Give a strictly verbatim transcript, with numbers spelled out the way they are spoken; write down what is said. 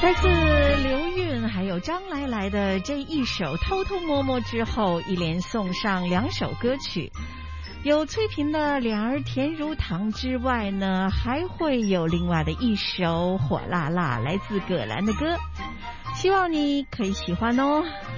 来自刘韵还有张来来的这一首《偷偷摸摸》之后，一连送上两首歌曲，有崔萍的《两儿甜如糖》之外呢，还会有另外的一首火辣辣来自葛兰的歌，希望你可以喜欢哦。